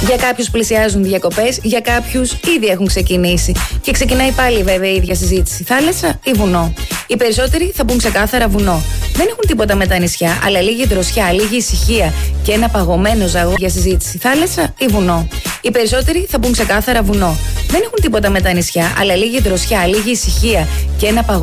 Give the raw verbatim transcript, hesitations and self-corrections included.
Για κάποιους πλησιάζουν διακοπές, για κάποιους ήδη έχουν ξεκινήσει. Και ξεκινάει πάλι βέβαια η ίδια συζήτηση. Θάλασσα ή βουνό? Οι περισσότεροι θα πούν ξεκάθαρα βουνό. Δεν έχουν τίποτα με τα νησιά, αλλά λίγη δροσιά, λίγη ησυχία και ένα παγωμένο ζαγό για συζήτηση. Θάλασσα ή βουνό? Οι περισσότεροι θα πούν ξεκάθαρα βουνό. Δεν έχουν τίποτα με τα νησιά, αλλά λίγη δροσιά, λίγη ησυχία και ένα παγωμένο.